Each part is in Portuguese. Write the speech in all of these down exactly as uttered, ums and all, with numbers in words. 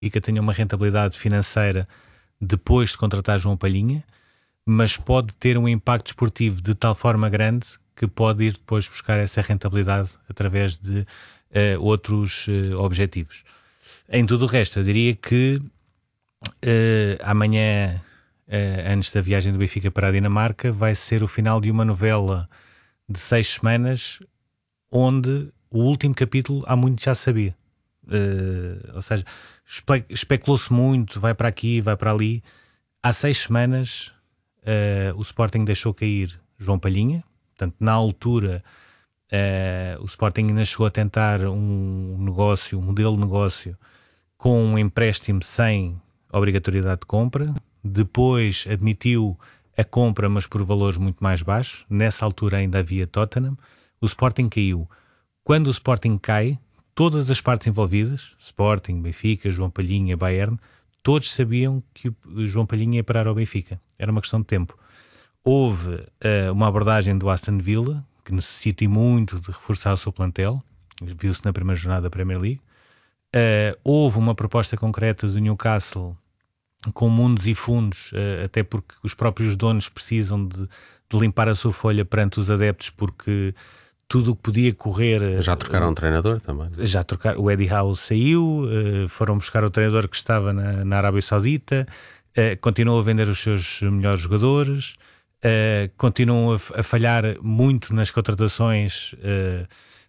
Benfica tenha uma rentabilidade financeira depois de contratar João Palhinha, mas pode ter um impacto desportivo de tal forma grande que pode ir depois buscar essa rentabilidade através de uh, outros uh, objetivos. Em tudo o resto, eu diria que uh, amanhã, uh, antes da viagem do Benfica para a Dinamarca, vai ser o final de uma novela de seis semanas, onde o último capítulo há muito já sabia. Uh, ou seja, espe- especulou-se muito, vai para aqui, vai para ali. Há seis semanas uh, o Sporting deixou cair João Palhinha. Portanto, na altura uh, o Sporting ainda chegou a tentar um negócio, um modelo de negócio com um empréstimo sem obrigatoriedade de compra. Depois admitiu a compra, mas por valores muito mais baixos. Nessa altura ainda havia Tottenham. O Sporting caiu. Quando o Sporting cai, todas as partes envolvidas, Sporting, Benfica, João Palhinha, Bayern, todos sabiam que o João Palhinha ia parar ao Benfica. Era uma questão de tempo. Houve uh, uma abordagem do Aston Villa, que necessita muito de reforçar o seu plantel, viu-se na primeira jornada da Premier League. Uh, houve uma proposta concreta do Newcastle com mundos e fundos, uh, até porque os próprios donos precisam de, de limpar a sua folha perante os adeptos, porque tudo o que podia correr... Já trocaram uh, um treinador também? Já trocaram. O Eddie Howe saiu, uh, foram buscar o treinador que estava na, na Arábia Saudita, uh, continuam a vender os seus melhores jogadores, uh, continuam a, a falhar muito nas contratações, uh,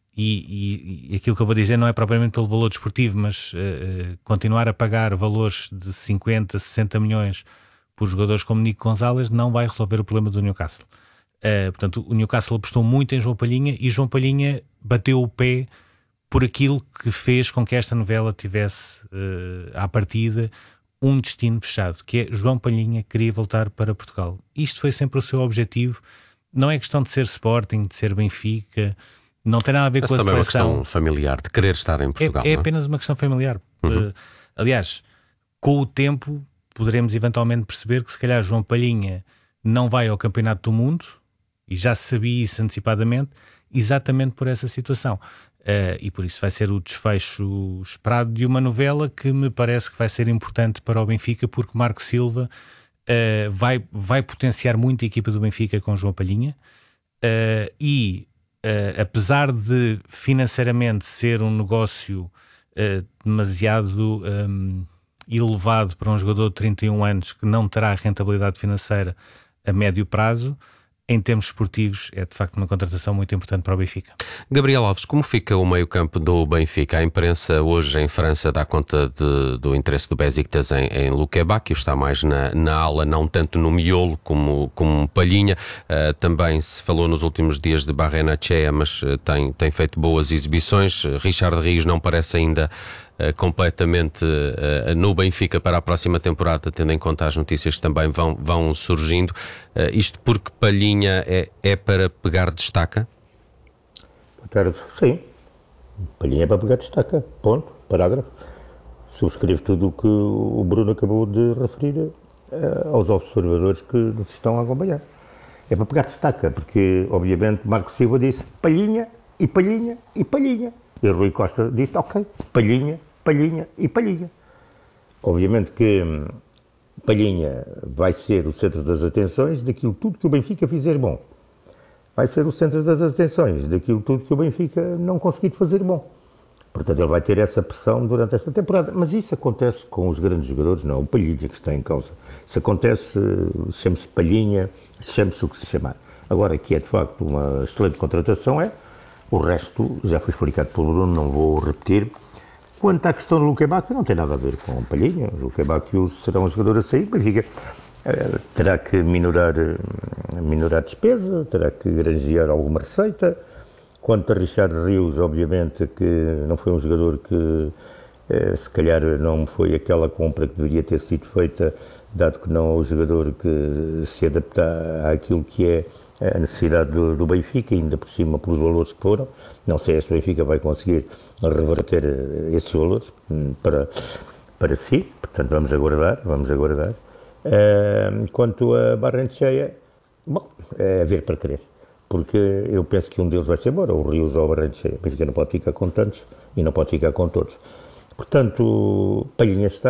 e, e, e aquilo que eu vou dizer não é propriamente pelo valor desportivo, mas uh, continuar a pagar valores de cinquenta, sessenta milhões por jogadores como Nico Gonzalez não vai resolver o problema do Newcastle. Uh, portanto, o Newcastle apostou muito em João Palhinha e João Palhinha bateu o pé por aquilo que fez com que esta novela tivesse uh, à partida um destino fechado, que é João Palhinha queria voltar para Portugal. Isto foi sempre o seu objetivo. Não é questão de ser Sporting, de ser Benfica, não tem nada a ver Mas com a também seleção. É uma questão familiar, de querer estar em Portugal. É, é não? apenas uma questão familiar. Uhum. Uh, aliás, com o tempo poderemos eventualmente perceber que se calhar João Palhinha não vai ao Campeonato do Mundo, e já se sabia isso antecipadamente, exatamente por essa situação. Uh, e por isso vai ser o desfecho esperado de uma novela que me parece que vai ser importante para o Benfica, porque Marco Silva uh, vai, vai potenciar muito a equipa do Benfica com João Palhinha, uh, e uh, apesar de financeiramente ser um negócio uh, demasiado um, elevado para um jogador de trinta e um anos que não terá rentabilidade financeira a médio prazo, em termos esportivos, é de facto uma contratação muito importante para o Benfica. Gabriel Alves, como fica o meio-campo do Benfica? A imprensa hoje em França dá conta de, do interesse do Besiktas em, em Luque Bacchio, está mais na, na ala, não tanto no miolo como, como Palhinha. Uh, também se falou nos últimos dias de Barrenechea, mas uh, tem, tem feito boas exibições. Uh, Richard Rios não parece ainda uh, completamente uh, no Benfica para a próxima temporada, tendo em conta as notícias que também vão, vão surgindo. Uh, isto porque Palhinha é, é para pegar destaca? Boa tarde. Sim. Palhinha é para pegar destaca. Ponto. Parágrafo. Subscrevo tudo o que o Bruno acabou de referir uh, aos observadores que nos estão a acompanhar. É para pegar destaca, porque, obviamente, Marco Silva disse Palhinha e Palhinha e Palhinha. E Rui Costa disse, ok, Palhinha, Palhinha e Palhinha. Obviamente que hum, Palhinha vai ser o centro das atenções daquilo tudo que o Benfica fizer bom. Vai ser o centro das atenções daquilo tudo que o Benfica não conseguir fazer bom. Portanto, ele vai ter essa pressão durante esta temporada. Mas isso acontece com os grandes jogadores, não é o Palhinha que está em causa. Isso acontece, chame-se Palhinha, chame-se o que se chamar. Agora, que é de facto uma excelente contratação, é. O resto já foi explicado pelo Bruno, não vou repetir. Quanto à questão do Luque Bacchio, não tem nada a ver com o Palhinha. O Luque Bacchio será um jogador a sair, mas fica, uh, terá que minorar, uh, minorar a despesa, terá que granjear alguma receita. Quanto a Richard Rios, obviamente que não foi um jogador que, uh, se calhar, não foi aquela compra que deveria ter sido feita, dado que não é o jogador que se adapta àquilo que é a necessidade do, do Benfica, ainda por cima pelos valores que foram. Não sei se o Benfica vai conseguir reverter esses valores para, para si, portanto vamos aguardar, vamos aguardar. Uh, quanto a Barrenechea, bom, é ver para crer, porque eu penso que um deles vai ser embora, o Rios ou o Barrenechea. O Benfica não pode ficar com tantos e não pode ficar com todos. Portanto, Palhinha está.